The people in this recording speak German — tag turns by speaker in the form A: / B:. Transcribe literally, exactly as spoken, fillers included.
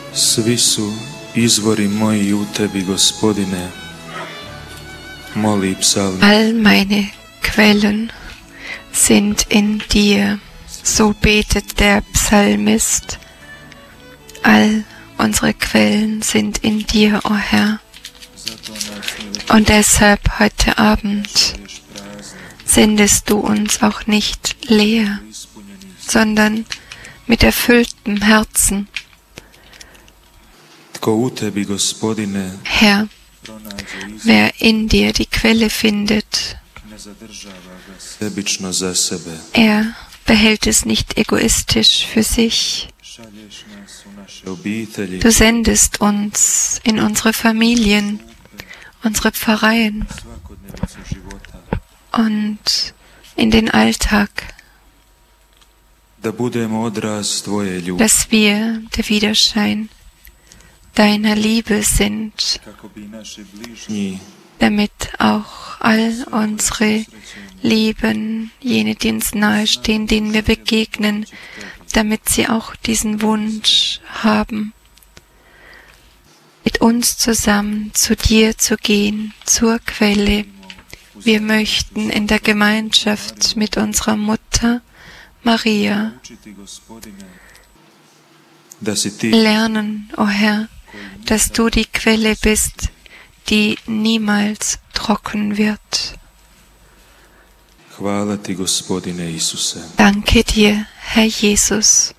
A: Svi su izvori moji u tebi, Gospodine, moli psalm.
B: All meine Quellen sind in dir, so betet der Psalmist. All unsere Quellen sind in dir, o Herr. Und deshalb heute Abend sendest du uns auch nicht leer, sondern mit erfülltem Herzen. Herr, wer in dir die Quelle findet, er behält es nicht egoistisch für sich. Du sendest uns in unsere Familien, unsere Pfarreien und in den Alltag, dass wir der Widerschein deiner Liebe sind, damit auch all unsere Lieben, jene, die uns nahestehen, denen wir begegnen, damit sie auch diesen Wunsch haben, mit uns zusammen zu dir zu gehen, zur Quelle. Wir möchten in der Gemeinschaft mit unserer Mutter Maria lernen, o Herr, dass du die Quelle bist, die niemals trocken wird. Danke dir, Herr Jesus.